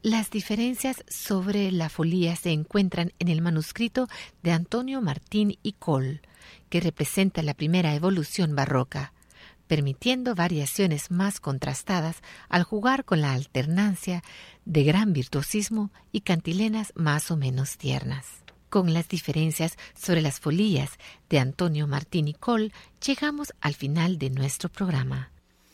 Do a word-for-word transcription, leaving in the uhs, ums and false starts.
Las diferencias sobre la folía se encuentran en el manuscrito de Antonio Martín y Coll, que representa la primera evolución barroca, permitiendo variaciones más contrastadas al jugar con la alternancia de gran virtuosismo y cantilenas más o menos tiernas. Con las diferencias sobre las folías de Antonio Martín y Coll, llegamos al final de nuestro programa.